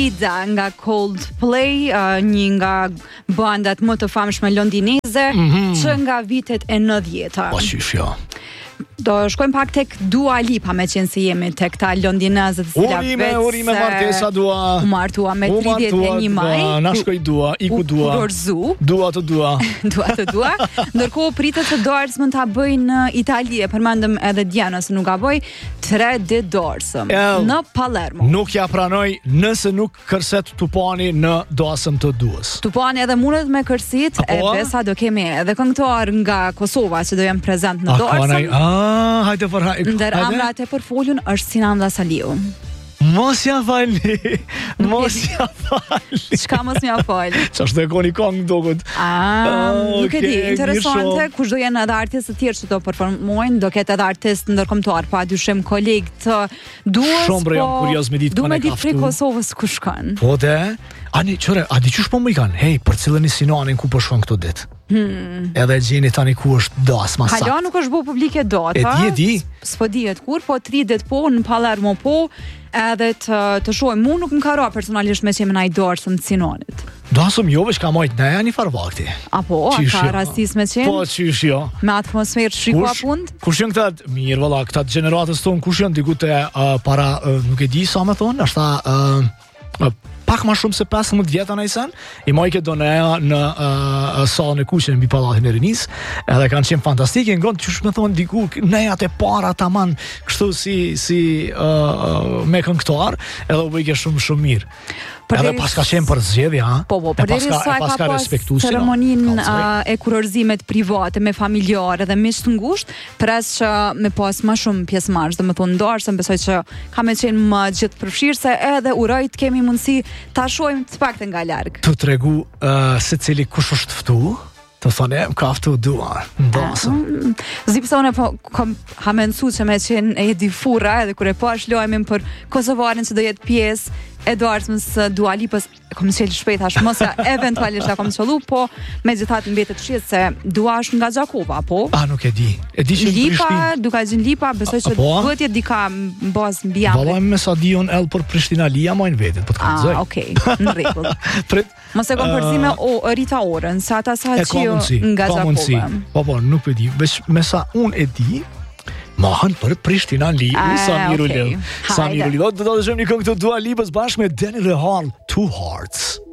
nga Coldplay, një nga bandat më të famshme londineze, që nga vitet e 90-ta. Po shifja. Do shkojmë pak tek Dua Lipa, me qenë se jemi tek ta londinezët. Urime martesa Dua. U martua me 31 maj. Na shkoj Dua, iku Dua. Kurorzu. Dua të Dua. Dua të Dua. Ndërkohë pritet të dorësmën ta bëjnë në Itali, e përmendëm edhe dje nëse nuk gaboj, 3 ditë dorësëm në Palermo. Nuk ja pranoj nëse nuk kërset Tupani në dorësëm të Duas. Tupani edhe mundet me kërsit, e besa do kemi edhe këngëtar nga Kosova që do jenë prezent në dorësëm. Hajde për hajde. Ndër amrat e përfolun është Sinan dhe Saliu. Mos ja falni. Mos ja falni. Çka mos m'ja fal? Ç'është e koni këngë dogut. Nuk e di, interesante, kush do jenë edhe artistë të tjerë që do performojnë, do ketë edhe artistë ndërkombëtar, pa dyshim koleg të Duas. Shumë bre, jam kurioz me ditë kanë. Duhet të frik Kosovës ku shkon. Po de, ani çore, a di çush po më i kanë? Hej, për cilën i Sinanin ku po shkon këto ditë? Edhe gjeni tani ku është das më saktë. Hala nuk është bë publike data. E di. S'po dihet kur, po 3 ditë po në Palermo po, edhe të shohim. Mu nuk më ka ra personalisht me që jemi na i dorësëm të Sinanit. Dasëm jo, veç ka majt neja një farvakti. Apo, ka rastis me qenë? Po, qysh jo. Me atmosferë shriku apund? Kush janë këta, mirë valla, këta generatës tonë, kush janë diku të para, nuk e di sa me thonë, është pak ma shumë se 15 vjeta në isen, i majke do neja në salën e kuqen mbi pallatin e Rinis, edhe kanë qenë fantastike, ngon që shme thonë diku nejat e para taman kështu si me këngëtar, edhe u bëjke shumë mirë. Edhe pas ka qenë për zgjedhje, ha? Po, përderi sa ka pas ceremoninë e kurorëzimet private me familjarë dhe miq të ngushtë, pres që me pas më shumë pjesëmarrës, domethënë ndarse besoj që ka me qenë më gjithë përfshirëse, edhe uroj të kemi mundësi ta shohim të paktën nga larg. Tu tregu se cili kush është ftu? Të thonë, ka ftu Dua, ndasëm. Zipsone, po, ha mencu që me qenë e di furra, edhe kure po është lojmin për Kosovarin që do jetë pjesë e dorësmës Dua Lipës, kom qelë shpejt, ashtë mos ja eventualisht ja kom qëllu, po me gjithat në betet shqit se Dua është nga Gjakova, po? Nuk e di. E di që në Lipa, duka gjin Lipa, besoj që duhet jetë dika në bazë në bjambe. Valoj me sa dion el për Prishtina Lia mojnë vetit, po të këndzoj. Okej, në rregull. Mos e kom përzime Rita Orën, sa ata sa që nga Gjakova. Po, nuk e di, veç me sa unë e di, mahan për Prishtina Li, Samir Uli. Do të dëgjojmë një këngë të Dua Lipës bashkë me Danny the Hall, Two Hearts.